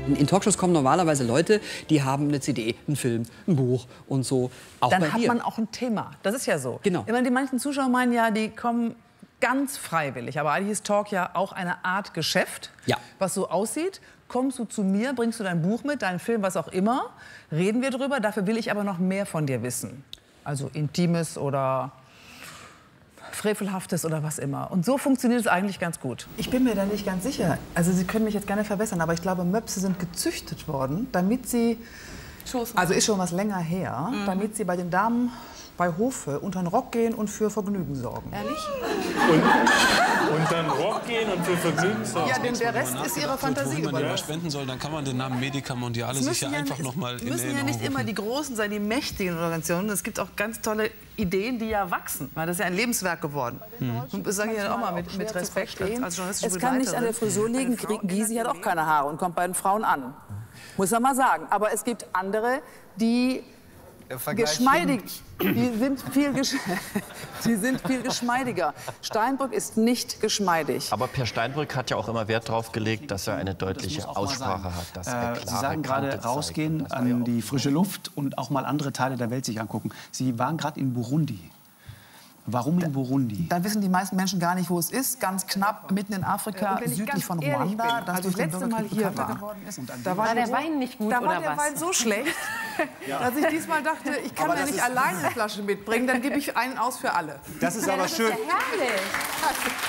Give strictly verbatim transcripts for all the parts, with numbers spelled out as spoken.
In, in Talkshows kommen normalerweise Leute, die haben eine C D, einen Film, ein Buch und so. Auch Dann bei hat dir. man auch ein Thema. Das ist ja so. Genau. Immer die manchen Zuschauer meinen ja, die kommen ganz freiwillig. Aber eigentlich ist Talk ja auch eine Art Geschäft, Ja. was so aussieht. Kommst du zu mir, bringst du dein Buch mit, deinen Film, was auch immer, reden wir drüber. Dafür will ich aber noch mehr von dir wissen. Also Intimes oder Frevelhaftes oder was immer. Und so funktioniert es eigentlich ganz gut. Ich bin mir da nicht ganz sicher. Also Sie können mich jetzt gerne verwässern, aber ich glaube, Möpse sind gezüchtet worden, damit sie, also ist schon was länger her, mhm. damit sie bei den Damen bei Hofe unter den Rock gehen und für Vergnügen sorgen. Ehrlich? Und unter den Rock gehen und für Vergnügen sorgen? Ja, denn der Rest ist ihrer Fantasie überlassen. Wenn man überlassen. spenden soll, dann kann man den Namen Medica Mondiale sich ja, ja einfach nicht, noch mal in müssen ja nicht immer die Großen sein, die mächtigen Organisationen. Es gibt auch ganz tolle Ideen, die ja wachsen. Das ist ja ein Lebenswerk geworden. Mhm. Das sage ich ja auch mal mit, mit Respekt als journalistische Es kann nicht an der Frisur liegen. Gysi hat auch keine Haare und kommt bei den Frauen an. Muss man mal sagen. Aber es gibt andere, die geschmeidig, die sind, viel gesch die sind viel geschmeidiger. Steinbrück ist nicht geschmeidig. Aber Per Steinbrück hat ja auch immer Wert darauf gelegt, dass er eine deutliche Aussprache hat. Dass er äh, Sie sagen gerade, rausgehen an die frische Luft und auch mal andere Teile der Welt sich angucken. Sie waren gerade in Burundi. Warum in Burundi? Da wissen die meisten Menschen gar nicht, wo es ist. Ganz knapp mitten in Afrika, südlich von Ruanda. Das als ich das letzte Mal hier war, da war der Wein nicht gut, da oder war der was? Wein so schlecht, dass ich diesmal dachte, ich kann ja nicht alleine eine Flasche mitbringen, dann gebe ich einen aus für alle. Das ist aber schön. Ja herrlich. Das ist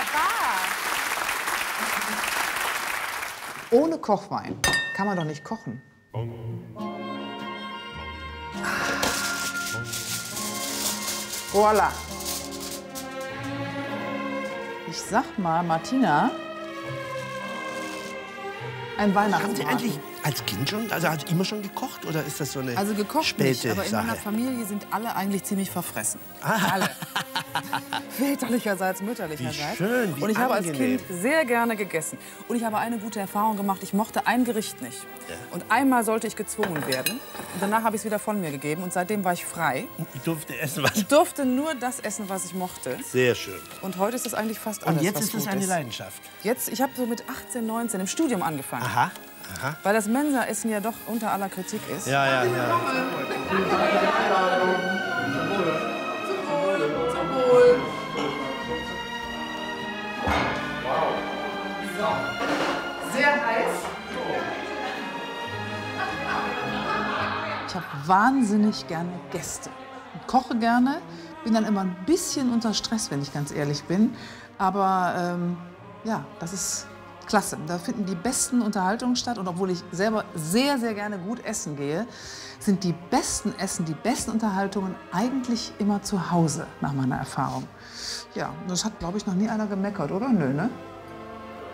wunderbar. Ohne Kochwein kann man doch nicht kochen. Voila. Ich sag mal, Martina, ein Haben Sie Weihnachtsbraten. eigentlich als Kind schon, also hat immer schon gekocht oder ist das so eine Also gekocht späte nicht, aber in Sache? meiner Familie sind alle eigentlich ziemlich verfressen. Alle. Väterlicherseits, mütterlicherseits. Wie schön, wie Und ich habe als angenehm. Kind sehr gerne gegessen. Und ich habe eine gute Erfahrung gemacht. Ich mochte ein Gericht nicht. Und einmal sollte ich gezwungen werden. Und danach habe ich es wieder von mir gegeben. Und seitdem war ich frei. Ich durfte essen, was... Ich durfte nur das essen, was ich mochte. Sehr schön. Und heute ist es eigentlich fast alles, Und jetzt was ist es gut eine ist. Leidenschaft. Jetzt, ich habe so mit achtzehn, neunzehn im Studium angefangen. Aha, aha. Weil das Mensa-Essen ja doch unter aller Kritik ist. Ja, ja, ja. Sehr heiß. Ich habe wahnsinnig gerne Gäste. Ich koche gerne, bin dann immer ein bisschen unter Stress, wenn ich ganz ehrlich bin. Aber ähm, ja, das ist klasse. Da finden die besten Unterhaltungen statt. Und obwohl ich selber sehr, sehr gerne gut essen gehe, sind die besten Essen, die besten Unterhaltungen eigentlich immer zu Hause, nach meiner Erfahrung. Ja, das hat, glaube ich, noch nie einer gemeckert, oder? Nö, ne?